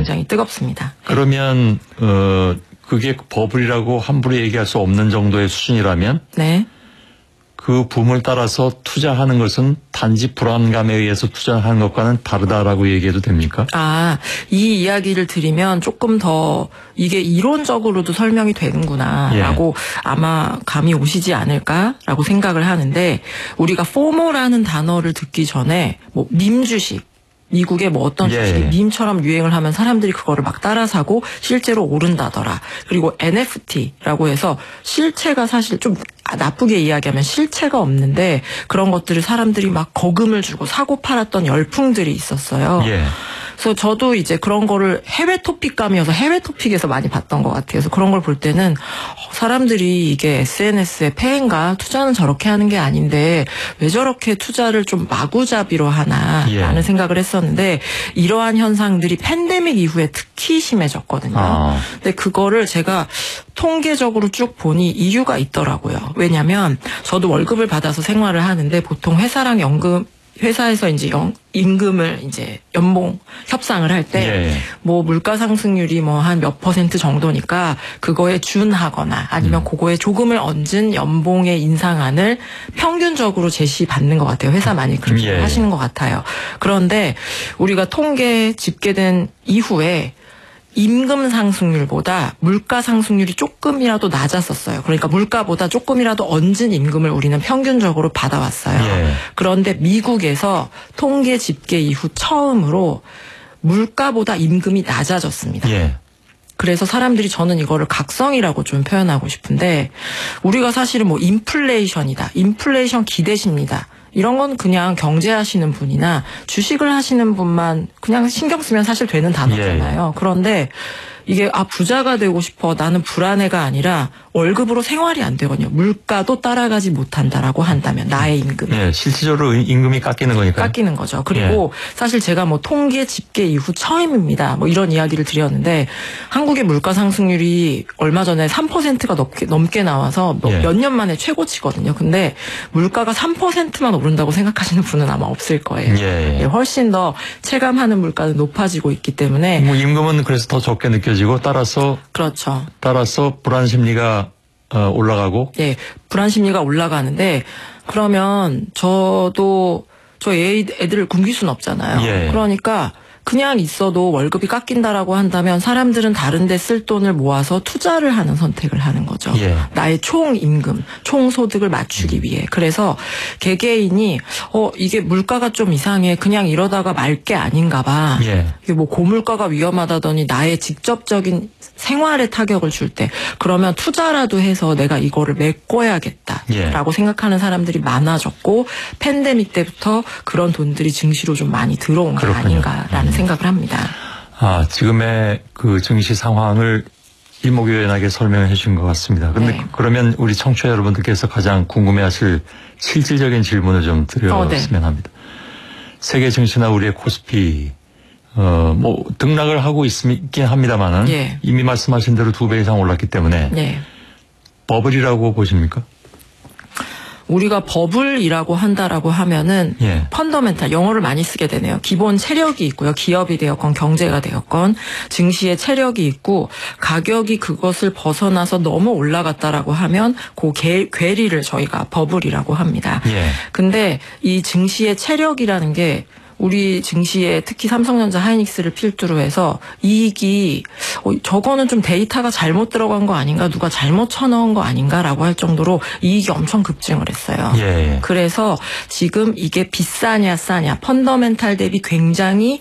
굉장히 뜨겁습니다. 그러면 그게 버블이라고 함부로 얘기할 수 없는 정도의 수준이라면 네. 그 붐을 따라서 투자하는 것은 단지 불안감에 의해서 투자하는 것과는 다르다라고 얘기해도 됩니까? 이 이야기를 드리면 조금 더 이게 이론적으로도 설명이 되는구나라고 아마 감이 오시지 않을까라고 생각을 하는데, 우리가 포모라는 단어를 듣기 전에 뭐 밈 주식, 미국의 뭐 어떤 주식이 밈처럼 유행을 하면 사람들이 그거를 막 따라 사고 실제로 오른다더라. 그리고 NFT라고 해서 실체가 사실 좀 나쁘게 이야기하면 실체가 없는데 그런 것들을 사람들이 막 거금을 주고 사고 팔았던 열풍들이 있었어요. 그래서 저도 이제 그런 거를 해외 토픽감이어서 해외 토픽에서 많이 봤던 것 같아요. 그래서 그런 걸 볼 때는 사람들이 이게 SNS에 폐인가, 투자는 저렇게 하는 게 아닌데 왜 저렇게 투자를 좀 마구잡이로 하나라는 생각을 했었는데, 이러한 현상들이 팬데믹 이후에 특히 심해졌거든요. 근데 그거를 제가 통계적으로 쭉 보니 이유가 있더라고요. 왜냐하면 저도 월급을 받아서 생활을 하는데 보통 회사랑 회사에서 이제 임금을 이제 연봉 협상을 할 때 뭐 물가 상승률이 뭐 한 몇 % 정도니까 그거에 준하거나 아니면 그거에 조금을 얹은 연봉의 인상안을 평균적으로 제시받는 것 같아요. 회사 많이 그렇게 하시는 것 같아요. 그런데 우리가 통계 집계된 이후에 임금 상승률보다 물가 상승률이 조금이라도 낮았었어요. 그러니까 물가보다 조금이라도 얹은 임금을 우리는 평균적으로 받아왔어요. 그런데 미국에서 통계 집계 이후 처음으로 물가보다 임금이 낮아졌습니다. 그래서 사람들이, 저는 이거를 각성이라고 좀 표현하고 싶은데, 우리가 사실은 뭐 인플레이션이다, 인플레이션 기대십니다, 이런 건 그냥 경제하시는 분이나 주식을 하시는 분만 그냥 신경 쓰면 사실 되는 단어잖아요. 그런데 이게 부자가 되고 싶어, 나는 불안해가 아니라 월급으로 생활이 안 되거든요. 물가도 따라가지 못한다라고 한다면 나의 임금. 실질적으로 임금이 깎이는 거니까. 깎이는 거죠. 그리고 사실 제가 뭐 통계 집계 이후 처음입니다, 뭐 이런 이야기를 드렸는데, 한국의 물가 상승률이 얼마 전에 3%가 넘게 나와서 몇 년 만에 최고치거든요. 근데 물가가 3%만 오른다고 생각하시는 분은 아마 없을 거예요. 훨씬 더 체감하는 물가는 높아지고 있기 때문에. 뭐 임금은 그래서 더 적게 느껴지고 따라서 불안 심리가 올라가고. 불안 심리가 올라가는데, 그러면 저 애들을 굶길 수는 없잖아요. 그러니까 그냥 있어도 월급이 깎인다라고 한다면 사람들은 다른 데 쓸 돈을 모아서 투자를 하는 선택을 하는 거죠. 나의 총 임금, 총 소득을 맞추기 위해. 그래서 개개인이 이게 물가가 좀 이상해, 그냥 이러다가 말 게 아닌가 봐. 이게 뭐 고물가가 위험하다더니 나의 직접적인 생활에 타격을 줄 때, 그러면 투자라도 해서 내가 이거를 메꿔야겠다라고 생각하는 사람들이 많아졌고, 팬데믹 때부터 그런 돈들이 증시로 좀 많이 들어온 게 아닌가라는 생각을 합니다. 지금의 그 증시 상황을 일목요연하게 설명해 주신 것 같습니다. 그런데 그러면 우리 청취자 여러분들께서 가장 궁금해하실 실질적인 질문을 좀 드렸으면 합니다. 세계 증시나 우리의 코스피 뭐 등락을 하고 있긴 합니다만은 이미 말씀하신 대로 2배 이상 올랐기 때문에 버블이라고 보십니까? 우리가 버블이라고 한다라고 하면은 펀더멘탈, 영어를 많이 쓰게 되네요. 기본 체력이 있고요. 기업이 되었건 경제가 되었건 증시에 체력이 있고, 가격이 그것을 벗어나서 너무 올라갔다라고 하면 그 괴리를 저희가 버블이라고 합니다. 근데 이 증시의 체력이라는 게 우리 증시에 특히 삼성전자, 하이닉스를 필두로 해서 이익이 저거는 좀 데이터가 잘못 들어간 거 아닌가, 누가 잘못 쳐넣은 거 아닌가라고 할 정도로 이익이 엄청 급증을 했어요. 그래서 지금 이게 비싸냐 싸냐, 펀더멘탈 대비 굉장히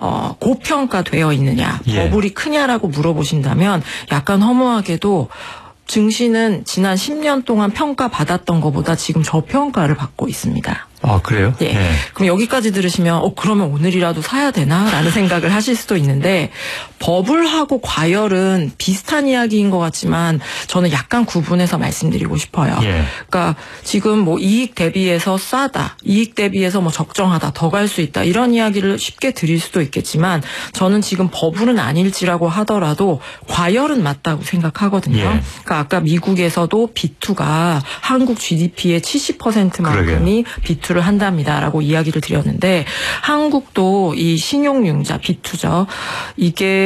고평가되어 있느냐, 버블이 크냐라고 물어보신다면 약간 허무하게도 증시는 지난 10년 동안 평가받았던 것보다 지금 저평가를 받고 있습니다. 그래요? 그럼 여기까지 들으시면 그러면 오늘이라도 사야 되나? 라는 생각을 하실 수도 있는데, 버블하고 과열은 비슷한 이야기인 것 같지만 저는 약간 구분해서 말씀드리고 싶어요. 그러니까 지금 뭐 이익 대비해서 싸다, 이익 대비해서 뭐 적정하다, 더 갈 수 있다, 이런 이야기를 쉽게 드릴 수도 있겠지만, 저는 지금 버블은 아닐지라고 하더라도 과열은 맞다고 생각하거든요. 그러니까 아까 미국에서도 B2가 한국 GDP의 70%만큼이 B2를 한답니다라고 이야기를 드렸는데, 한국도 이 신용융자 B2죠. 이게